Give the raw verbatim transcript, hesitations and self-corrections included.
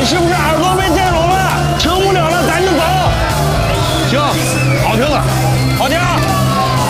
是不是耳朵被电聋了？撑不了了，咱就走。行，好听了，好听。